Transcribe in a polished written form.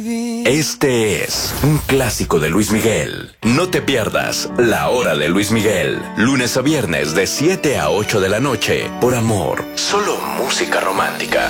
Este es un clásico de Luis Miguel. No te pierdas La Hora de Luis Miguel, lunes a viernes de 7 a 8 de la noche, por Amor. Solo música romántica.